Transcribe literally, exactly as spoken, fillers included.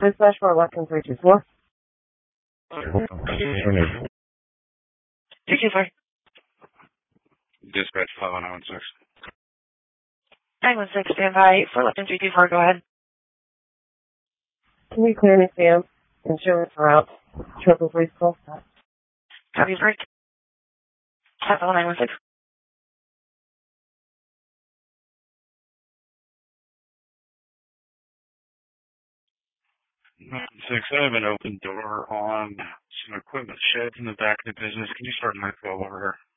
Dispatch for Watkins three two four. three two four. Dispatch five one nine one six. nine one six, stand by for Watkins three two four, go ahead. Can you clear me, Sam? Insurance route. Triple three call. Copy, break. five one nine one six. Six, I have an open door on some equipment sheds in the back of the business. Can you start my call over here?